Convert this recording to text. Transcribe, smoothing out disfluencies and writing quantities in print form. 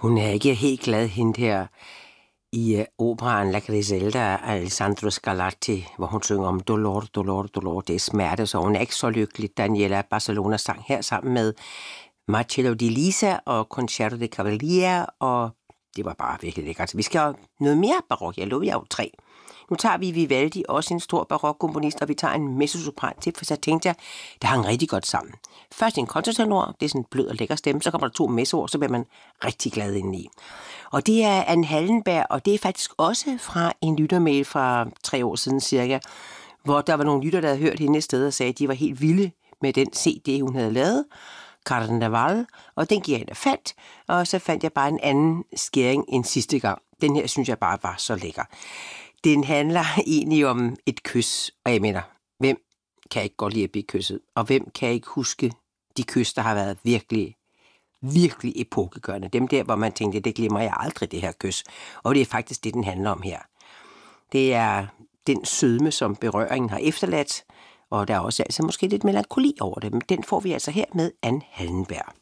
Hun er ikke helt glad, hende her i operaen La Griselda af Alessandro Scarlatti, hvor hun synger om dolor, dolor, dolor. Det er smerte, så hun er ikke så lykkelig. Daniela Barcelona sang her sammen med Marcello Di Lisa og Concerto de Cavalier, og det var bare virkelig lækkert. Vi skal have noget mere barok. Jeg lover jer jo 3. Nu tager vi Vivaldi, også en stor barokkomponist, og vi tager en mezzosopran til, for så tænkte jeg, det hang rigtig godt sammen. Først en kontratenor, det er sådan en blød og lækker stemme, så kommer der 2 mezzoer, så bliver man rigtig glad indeni. Og det er Anne Hallenberg, og det er faktisk også fra en lyttermail fra 3 år siden cirka, hvor der var nogle lytter, der havde hørt hende et sted og sagde, at de var helt vilde med den CD, hun havde lavet, Carnaval, og den gik jeg ind og fandt, og så fandt jeg bare en anden skæring end sidste gang. Den her synes jeg bare var så lækker. Den handler egentlig om et kys, og jeg mener, hvem kan ikke godt lide at blive kysset, og hvem kan ikke huske de kys, der har været virkelig, virkelig epokegørende. Dem der, hvor man tænkte, det glemmer jeg aldrig, det her kys. Og det er faktisk det, den handler om her. Det er den sødme, som berøringen har efterladt, og der er også altså måske lidt melankoli over det, men den får vi altså her med Anne Hallenberg.